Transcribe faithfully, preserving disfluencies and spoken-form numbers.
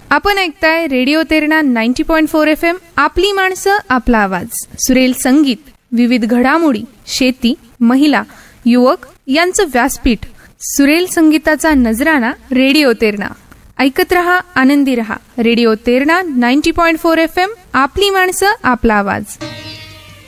आपण ऐकताय radio Terna ninety point four F M. आपली माणसं आपला आवाज. सुरेल संगीत, विविध घडामोडी, शेती, महिला, युवक यांचं व्यासपीठ. सुरेल संगीताचा नजराणा रेडिओ तेरणा. ऐकत रहा, आनंदी रहा. Radio Terna ninety point four F M. आपली माणसं आपला आवाज.